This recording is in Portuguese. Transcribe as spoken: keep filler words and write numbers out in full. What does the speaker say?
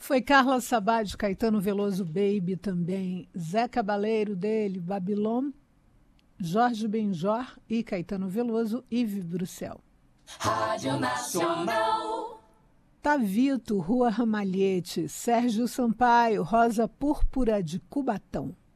Foi Carla Sabá de Caetano Veloso, Baby também. Zé Cabaleiro dele, Babilônia. Jorge Benjor e Caetano Veloso, Yves Bruxel. Rádio Nacional. Tavito, Rua Ramalhete, Sérgio Sampaio, Rosa Púrpura de Cubatão.